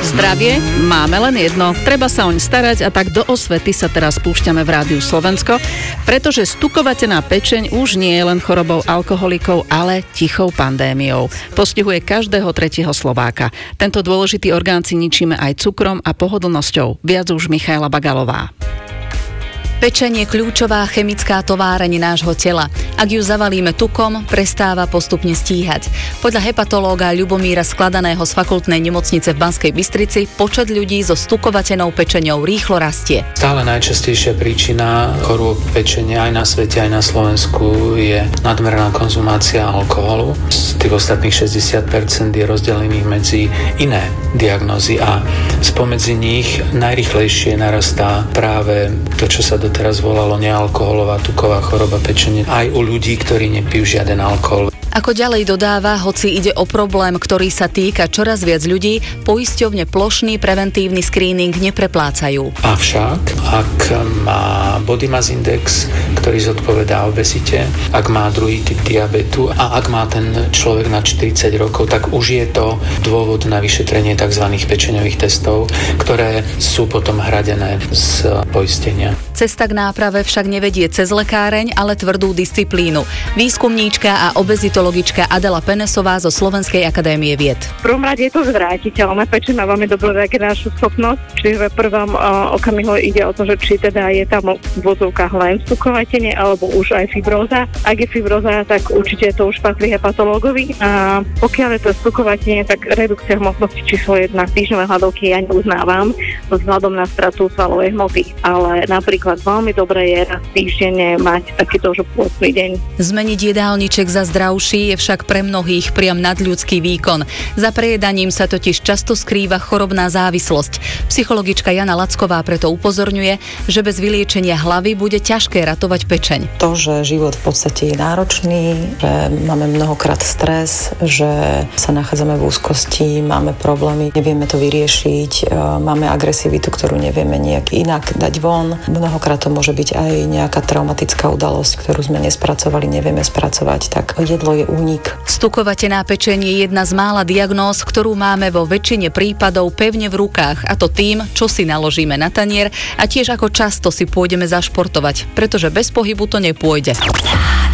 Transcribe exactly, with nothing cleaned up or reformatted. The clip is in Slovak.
Zdravie máme len jedno, treba sa oň starať a tak do osvety sa teraz púšťame v Rádiu Slovensko, pretože stukovatená pečeň už nie je len chorobou alkoholikov, ale tichou pandémiou. Postihuje každého tretieho Slováka. Tento dôležitý orgán si ničíme aj cukrom a pohodlnosťou. Viac už Michaela Bagalová. Pečeň je kľúčová chemická továreň nášho tela. Ak ju zavalíme tukom, prestáva postupne stíhať. Podľa hepatológa Ľubomíra Skladaného z fakultnej nemocnice v Banskej Bystrici počet ľudí so stukovatenou pečeňou rýchlo rastie. Stále najčastejšia príčina chorôb pečene aj na svete, aj na Slovensku je nadmerná konzumácia alkoholu. Z tých ostatných šesťdesiat percent je rozdelených medzi iné diagnózy a spomedzi nich najrýchlejšie narastá práve to, čo sa do teraz volalo nealkoholová tuková choroba pečene aj u ľudí, ktorí nepijú žiaden alkohol. Ako ďalej dodáva, hoci ide o problém, ktorý sa týka čoraz viac ľudí, poisťovne plošný preventívny screening nepreplácajú. Avšak, ak má body mass index, ktorý zodpovedá obezite, ak má druhý typ diabetu a ak má ten človek na štyridsať rokov, tak už je to dôvod na vyšetrenie tzv. Pečeňových testov, ktoré sú potom hradené z poistenia. Cesta k náprave však nevedie cez lekáreň, ale tvrdú disciplínu. Výskumníčka a obezitologička Adela Penesová zo Slovenskej akadémie vied. V prvom rade je to zvrátiteľné. Pečeň má veľmi dobrú regeneračnú schopnosť, čiže v prvom uh, okamihu ide o to, že či teda je tam v vozovkách len stukovatenie alebo už aj fibróza. Ak je fibróza, tak určite to už patrí hepatológovi. A pokiaľ je to stukovatenie, tak redukcia hmotnosti číslo jedna týždňové hladovky ja neuznávam vzhľadom na stratu svalovej hmoty, ale napríklad veľmi dobré je raz týždenne mať takýto už pôstny deň. Zmeniť jedálniček za zdravší je však pre mnohých priam nadľudský výkon. Za prejedaním sa totiž často skrýva chorobná závislosť. Psychologička Jana Lacková preto upozorňuje, že bez vyliečenia hlavy bude ťažké ratovať pečeň. To, že život v podstate je náročný, že máme mnohokrát stres, že sa nachádzame v úzkosti, máme problémy, nevieme to vyriešiť, máme agresivitu, ktorú nevieme nejak inak dať von. Mnohokrát to môže byť aj nejaká traumatická udalosť, ktorú sme nespracovali, nevieme spracovať, tak jedlo je únik. Stukovatená pečeň je jedna z mála diagnóz, ktorú máme vo väčšine prípadov pevne v rukách, a to tým, čo si naložíme na tanier a tiež ako často si pôjdeme zašportovať, pretože bez pohybu to nepôjde.